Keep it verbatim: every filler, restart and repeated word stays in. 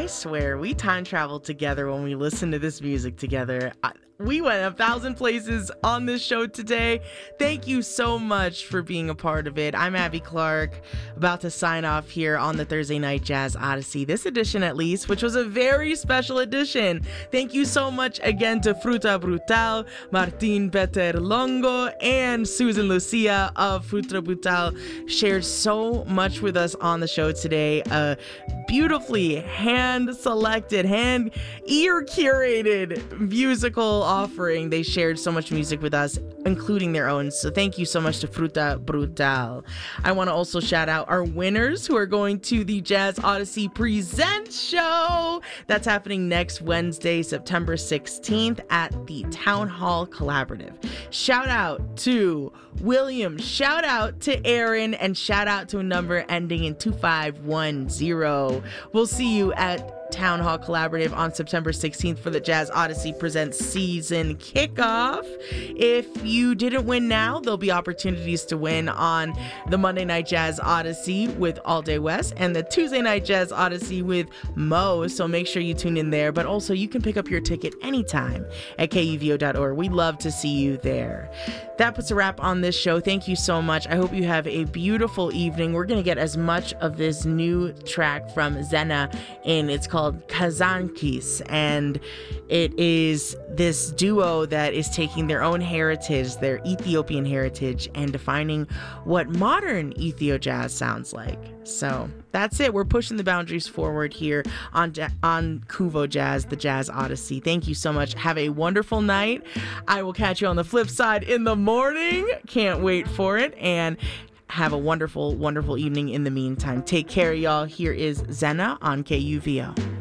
I swear, we time traveled together when we listened to this music together. I, we went a thousand places on this show today. Thank you so much for being a part of it. I'm Abby Clark, about to sign off here on the Thursday Night Jazz Odyssey, this edition at least, which was a very special edition. Thank you so much again to Fruta Brutal, Martin Peter Longo, and Susan Lucia of Fruta Brutal. Shared so much with us on the show today. A beautifully hand-selected, hand ear-curated musical offering. They shared so much music with us, including their own. So thank you so much to Fruta Brutal. I want to also shout out our winners who are going to the Jazz Odyssey Present Show. That's happening next Wednesday, September sixteenth at the Town Hall Collaborative. Shout out to William, shout out to Aaron, and shout out to a number ending in two five one zero. We'll see you at Town Hall Collaborative on September sixteenth for the Jazz Odyssey Presents season kickoff. If you didn't win now, there'll be opportunities to win on the Monday Night Jazz Odyssey with All Day West and the Tuesday Night Jazz Odyssey with Mo, so make sure you tune in there. But also, you can pick up your ticket anytime at K U V O dot org. We'd love to see you there. That puts a wrap on this show. Thank you so much. I hope you have a beautiful evening. We're going to get as much of this new track from Zena in. It's called Kazankis, and it is this duo that is taking their own heritage, their Ethiopian heritage, and defining what modern Ethio jazz sounds like. So that's it. We're pushing the boundaries forward here on on Kuvo Jazz, the Jazz Odyssey. Thank you so much. Have a wonderful night. I will catch you on the flip side in the morning. Can't wait for it. And have a wonderful, wonderful evening in the meantime. Take care, y'all. Here is Zena on K U V O.